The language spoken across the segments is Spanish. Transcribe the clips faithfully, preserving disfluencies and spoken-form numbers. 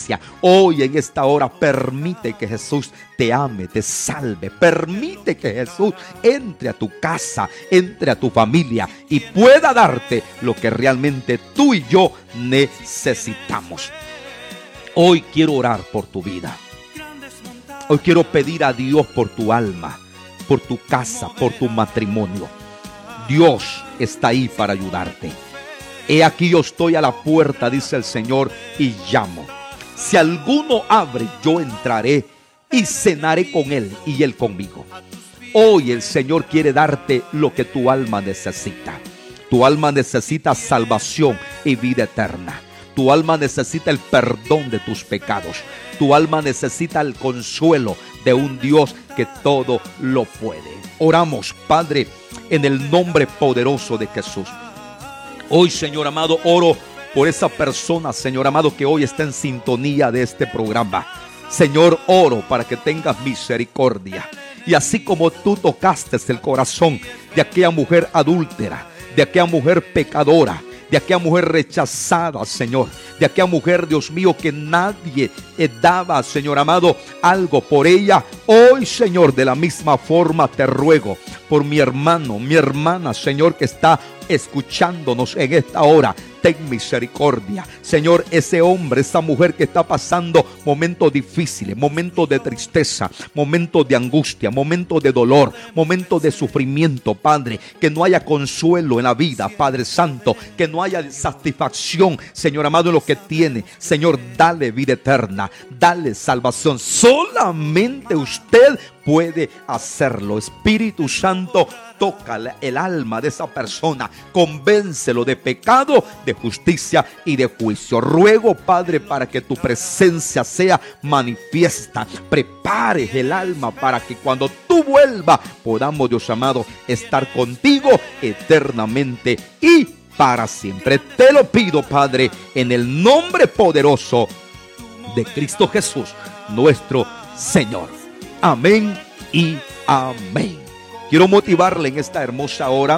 iglesia. Hoy en esta hora permite que Jesús te ame, te salve. Permite que Jesús entre a tu casa, entre a tu familia y pueda darte lo que realmente tú y yo necesitamos. Hoy quiero orar por tu vida. Hoy quiero pedir a Dios por tu alma, por tu casa, por tu matrimonio. Dios está ahí para ayudarte. He aquí yo estoy a la puerta, dice el Señor, y llamo. Si alguno abre, yo entraré y cenaré con él y él conmigo. Hoy el Señor quiere darte lo que tu alma necesita. Tu alma necesita salvación y vida eterna. Tu alma necesita el perdón de tus pecados. Tu alma necesita el consuelo de un Dios que todo lo puede. Oramos, Padre, en el nombre poderoso de Jesús. Hoy, Señor amado, oro por esa persona, Señor amado, que hoy está en sintonía de este programa. Señor, oro para que tengas misericordia. Y así como tú tocaste el corazón de aquella mujer adúltera, de aquella mujer pecadora, de aquella mujer rechazada, Señor, de aquella mujer, Dios mío, que nadie daba, Señor amado, algo por ella. Hoy, Señor, de la misma forma te ruego por mi hermano, mi hermana, Señor, que está escuchándonos en esta hora. Ten misericordia, Señor, ese hombre, esa mujer que está pasando momentos difíciles, momentos de tristeza, momentos de angustia, momentos de dolor, momentos de sufrimiento, Padre, que no haya consuelo en la vida, Padre Santo, que no haya satisfacción, Señor amado, en lo que tiene. Señor, dale vida eterna, dale salvación. Solamente usted puede hacerlo. Espíritu Santo, toca el alma de esa persona, convéncelo de pecado, de justicia y de juicio. Ruego, Padre, para que tu presencia sea manifiesta. Prepares el alma para que cuando tú vuelvas podamos, Dios amado, estar contigo eternamente y para siempre. Te lo pido, Padre, en el nombre poderoso de Cristo Jesús, nuestro Señor. Amén y amén. Quiero motivarle en esta hermosa hora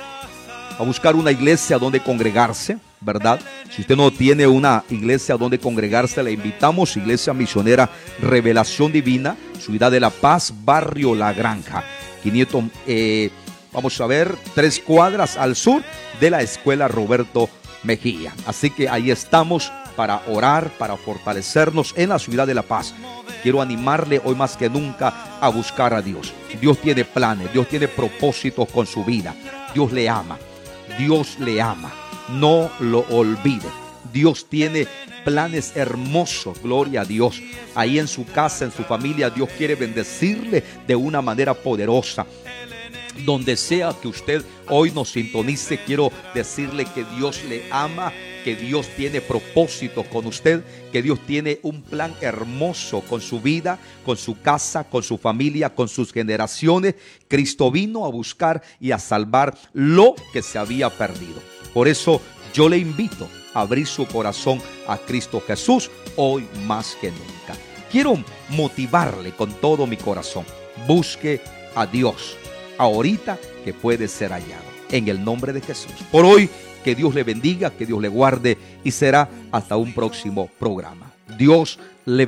a buscar una iglesia donde congregarse, ¿verdad? Si usted no tiene una iglesia donde congregarse, le invitamos. Iglesia Misionera Revelación Divina, Ciudad de La Paz, Barrio La Granja, quinientos, eh, vamos a ver, tres cuadras al sur de la Escuela Roberto Mejía. Así que ahí estamos para orar, para fortalecernos en la ciudad de La Paz. Quiero animarle hoy más que nunca a buscar a Dios. Dios tiene planes, Dios tiene propósitos con su vida. Dios le ama, Dios le ama. No lo olvide. Dios tiene planes hermosos, gloria a Dios. Ahí en su casa, en su familia, Dios quiere bendecirle de una manera poderosa. Donde sea que usted hoy nos sintonice, quiero decirle que Dios le ama, que Dios tiene propósitos con usted, que Dios tiene un plan hermoso con su vida, con su casa, con su familia, con sus generaciones. Cristo vino a buscar y a salvar lo que se había perdido. Por eso yo le invito a abrir su corazón a Cristo Jesús hoy más que nunca. Quiero motivarle con todo mi corazón. Busque a Dios ahorita que puede ser hallado, en el nombre de Jesús. Por hoy, que Dios le bendiga, que Dios le guarde y será hasta un próximo programa. Dios